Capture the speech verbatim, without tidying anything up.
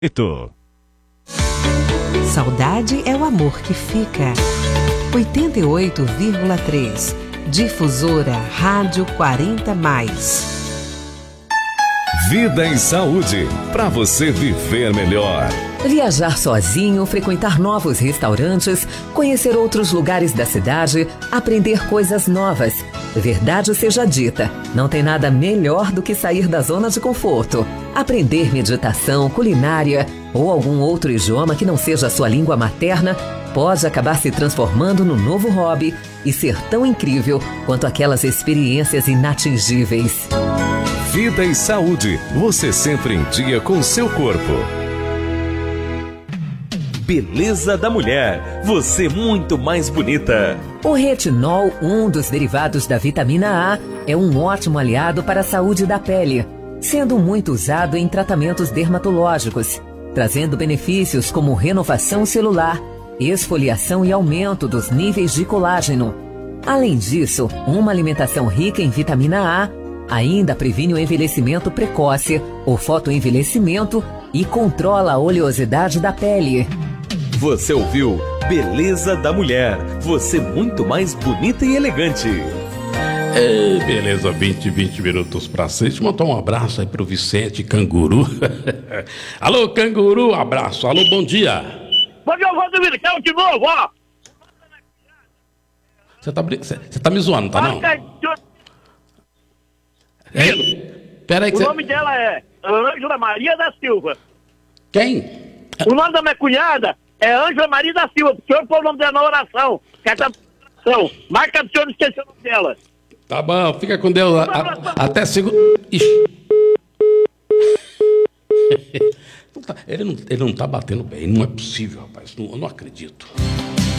Saudade é o amor que fica. oitenta e oito vírgula três. Difusora Rádio quarenta mais. Vida em saúde, para você viver melhor. Viajar sozinho, frequentar novos restaurantes, conhecer outros lugares da cidade, aprender coisas novas. Verdade seja dita, não tem nada melhor do que sair da zona de conforto. Aprender meditação, culinária ou algum outro idioma que não seja a sua língua materna pode acabar se transformando num novo hobby e ser tão incrível quanto aquelas experiências inatingíveis. Vida e saúde, você sempre em dia com seu corpo. Beleza da mulher, você muito mais bonita. O retinol, um dos derivados da vitamina A, é um ótimo aliado para a saúde da pele, sendo muito usado em tratamentos dermatológicos, trazendo benefícios como renovação celular, esfoliação e aumento dos níveis de colágeno. Além disso, uma alimentação rica em vitamina A ainda previne o envelhecimento precoce, o fotoenvelhecimento e controla a oleosidade da pele. Você ouviu Beleza da Mulher, você muito mais bonita e elegante. É, beleza, vinte, vinte minutos para seis. Mandar um abraço aí pro Vicente Canguru. Alô, Canguru, abraço. Alô, bom dia. Bom dia, Valdomiro, quero de novo, ó. Você tá, você tá me zoando, tá não? É, pera aí que o cê... nome dela é Ângela Maria da Silva. Quem? O nome da minha cunhada é Ângela Maria da Silva. O senhor pôs o nome dela na oração. Essa oração. Marca do senhor não esquecer o nome dela. Tá bom, fica com Deus. A, a, até segunda. Ele não, ele não tá batendo bem, não é possível, rapaz. Não, eu não acredito.